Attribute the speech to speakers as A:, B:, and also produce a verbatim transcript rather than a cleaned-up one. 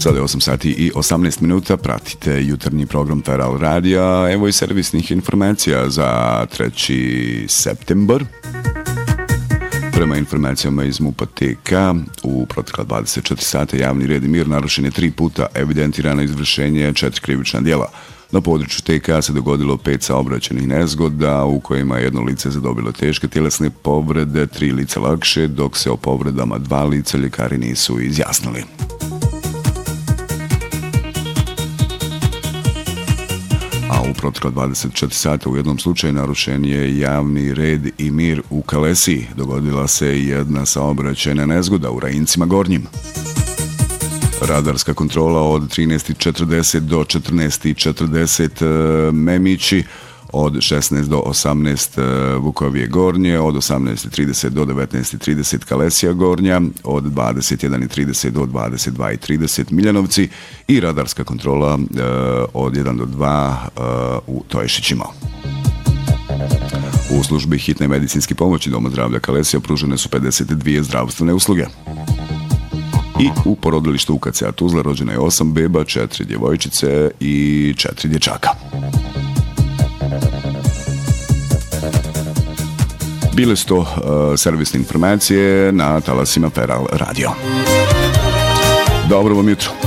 A: Sada je osam sati i osamnaest minuta, pratite jutarnji program Feral Radija. Evo i servisnih informacija za treći septembar. Prema informacijama iz MUP-a T K, u protekla dvadeset četiri sata javni red i mir narušen je tri puta, evidentirano izvršenje četiri krivična djela. Na području T K se dogodilo pet saobraćajnih nezgoda u kojima je jedno lice zadobilo teške tjelesne povrede, tri lica lakše, dok se o povredama dva lica ljekari nisu izjasnili. A u protekla dvadeset četiri sata u jednom slučaju narušen je javni red i mir u Kalesiji. Dogodila se jedna saobraćajna nezgoda u Rajincima Gornjim. Radarska kontrola od trinaest i četrdeset do četrnaest i četrdeset Memići, od šesnaest do osamnaest Vukovije Gornje, od osamnaest i trideset do devetnaest i trideset Kalesija Gornja, od dvadeset jedan i trideset do dvadeset dva i trideset Miljanovci i radarska kontrola od jedan do dva u Toješićima. U službi hitne medicinske pomoći Doma zdravlja Kalesija pružene su pedeset dvije zdravstvene usluge. I u porodilištu U K C-a Tuzla rođeno je osam beba, četiri djevojčice i četiri dječaka. Bile su to uh, servisne informacije na talasima Feral Radio. Dobro vam jutro.